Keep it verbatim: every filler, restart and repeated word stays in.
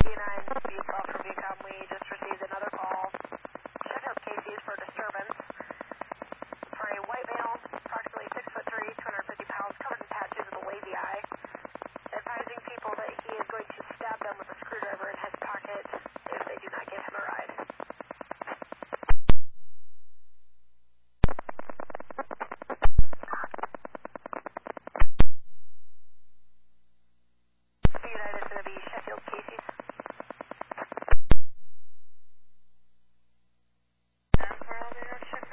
nine, speed twelve for V COM. We just